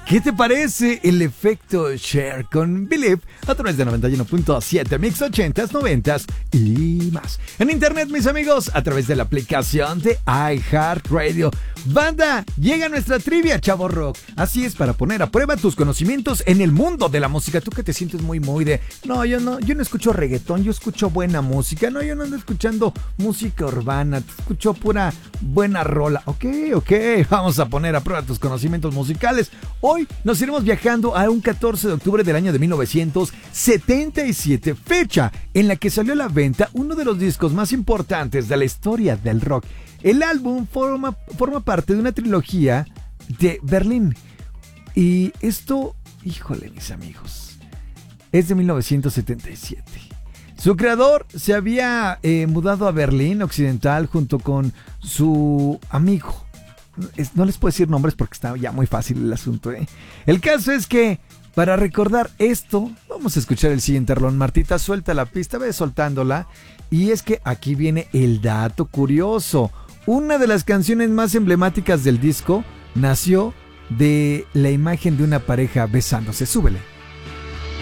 ¿Qué te parece el efecto Cher con Believe a través de 91.7 Mix 80s, 90s y más? En internet, mis amigos, a través de la aplicación de iHeartRadio. Banda, llega nuestra trivia, Chavo Rock. Así es, para poner a prueba tus conocimientos en el mundo de la música. Tú que te sientes muy de, yo no escucho reggaetón, yo escucho buena música. No, yo no ando escuchando música urbana, te escucho pura buena rola. Ok, vamos a poner a prueba tus conocimientos musicales. Hoy nos iremos viajando a un 14 de octubre del año de 1977, fecha en la que salió a la venta uno de los discos más importantes de la historia del rock. El álbum forma parte de una trilogía de Berlín. Y esto, híjole, mis amigos, es de 1977. Su creador se había mudado a Berlín Occidental junto con su amigo. No les puedo decir nombres porque está ya muy fácil el asunto, ¿eh? El caso es que, para recordar esto, vamos a escuchar el siguiente rolón. Martita, suelta la pista, ve soltándola. Y es que aquí viene el dato curioso. Una de las canciones más emblemáticas del disco nació de la imagen de una pareja besándose. Súbele.